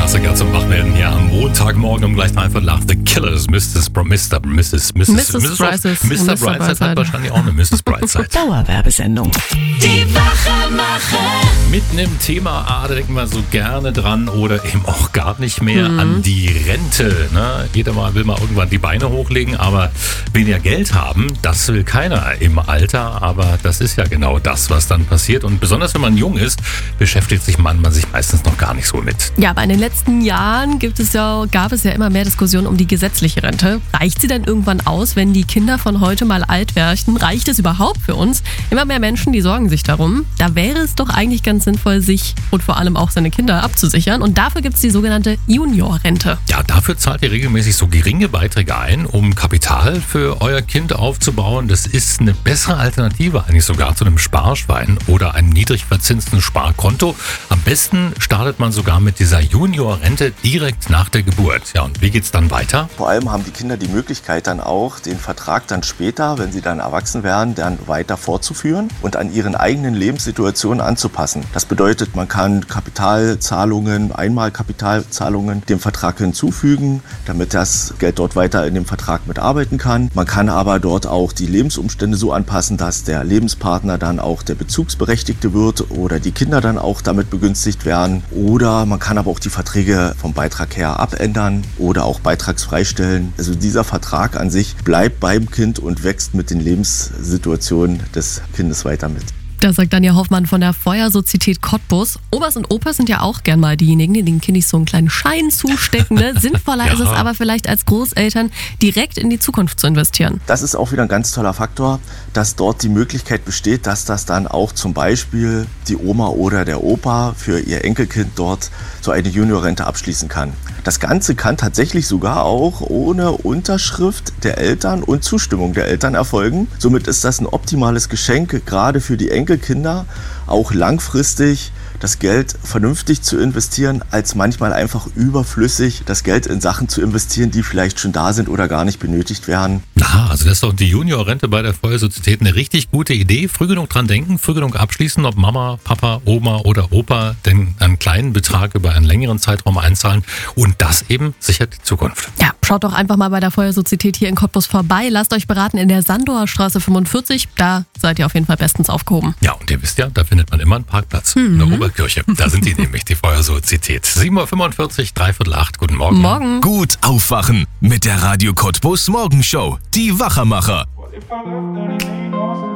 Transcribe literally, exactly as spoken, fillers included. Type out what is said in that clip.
Klassiker zum Wachwerden hier am Montagmorgen um gleich drei Viertel acht. The Killers, Misses Mister Misses Misses Misses Brightside. Mister Brightside hat wahrscheinlich auch eine Misses Brightside. Dauerwerbesendung. Die Wachermacher. Mitten im Thema, ah, da denken wir so gerne dran oder eben auch gar nicht mehr mhm. an die Rente. Ne? Jeder mal will mal irgendwann die Beine hochlegen, aber weniger Geld haben, das will keiner im Alter. Aber das ist ja genau das, was dann passiert. Und besonders wenn man jung ist, beschäftigt sich man, man sich meistens noch gar nicht so mit. Ja, aber in den letzten Jahren gibt es ja, gab es ja immer mehr Diskussionen um die gesetzliche Rente. Reicht sie denn irgendwann aus, wenn die Kinder von heute mal alt werden? Reicht es überhaupt für uns? Immer mehr Menschen, die sorgen sich darum. Da wäre es doch eigentlich ganz sinnvoll, sich und vor allem auch seine Kinder abzusichern. Und dafür gibt es die sogenannte Juniorrente. Ja, dafür zahlt ihr regelmäßig so geringe Beiträge ein, um Kapital für euer Kind aufzubauen. Das ist eine bessere Alternative eigentlich sogar zu einem Sparschwein oder einem niedrig verzinsten Sparkonto. Am besten startet man sogar mit dieser Juniorrente direkt nach der Geburt. Ja, und wie geht's dann weiter? Vor allem haben die Kinder die Möglichkeit dann auch, den Vertrag dann später, wenn sie dann erwachsen werden, dann weiter fortzuführen und an ihren eigenen Lebenssituationen anzupassen. Das bedeutet, man kann Kapitalzahlungen, Einmalkapitalzahlungen dem Vertrag hinzufügen, damit das Geld dort weiter in dem Vertrag mitarbeiten kann. Man kann aber dort auch die Lebensumstände so anpassen, dass der Lebenspartner dann auch der Bezugsberechtigte wird oder die Kinder dann auch damit begünstigt werden. Oder man kann aber auch die Verträge vom Beitrag her abändern oder auch beitragsfrei stellen. Also dieser Vertrag an sich bleibt beim Kind und wächst mit den Lebenssituationen des Kindes weiter mit. Das sagt Daniel Hoffmann von der Feuersozietät Cottbus. Opas und Opas sind ja auch gern mal diejenigen, die den Kindern so einen kleinen Schein zustecken. Ne? Sinnvoller ja. ist es aber vielleicht als Großeltern direkt in die Zukunft zu investieren. Das ist auch wieder ein ganz toller Faktor, dass dort die Möglichkeit besteht, dass das dann auch zum Beispiel die Oma oder der Opa für ihr Enkelkind dort so eine Juniorrente abschließen kann. Das Ganze kann tatsächlich sogar auch ohne Unterschrift der Eltern und Zustimmung der Eltern erfolgen. Somit ist das ein optimales Geschenk, gerade für die Enkelkinder, auch langfristig das Geld vernünftig zu investieren, als manchmal einfach überflüssig das Geld in Sachen zu investieren, die vielleicht schon da sind oder gar nicht benötigt werden. Na, also das ist doch die Juniorrente bei der Feuersozietät eine richtig gute Idee. Früh genug dran denken, früh genug abschließen, ob Mama, Papa, Oma oder Opa denn einen kleinen Betrag über einen längeren Zeitraum einzahlen und das eben sichert die Zukunft. Ja, schaut doch einfach mal bei der Feuersozietät hier in Cottbus vorbei. Lasst euch beraten in der Sandower Straße fünfundvierzig. Da seid ihr auf jeden Fall bestens aufgehoben. Ja, und ihr wisst ja, da findet man immer einen Parkplatz mhm. in der Oberkirche. Da sind die nämlich, die Feuersozietät. sieben Uhr fünfundvierzig, drei Viertel acht. Guten Morgen. Morgen. Gut aufwachen mit der Radio Cottbus Morgenshow. Die Wachermacher.